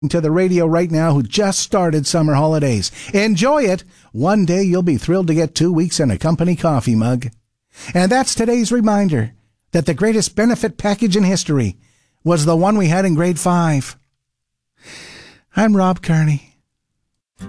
to the radio right now who just started summer holidays. Enjoy it. One day you'll be thrilled to get 2 weeks and a company coffee mug. And that's today's reminder that the greatest benefit package in history was the one we had in grade 5. I'm Rob Kearney.